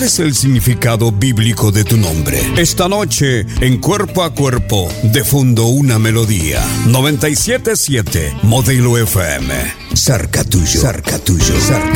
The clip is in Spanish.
es el significado bíblico de tu nombre? Esta noche, en Cuerpo a Cuerpo, de fondo una melodía. 97.7 Modelo FM. Cerca tuyo, cerca tuyo, cerca.